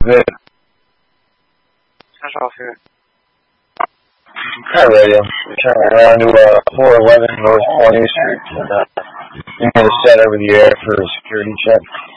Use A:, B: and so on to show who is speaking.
A: Good.
B: Turn off here.
A: Car radio. We're turning around to 411 North 20th Street. And you need to set over the air for a security check.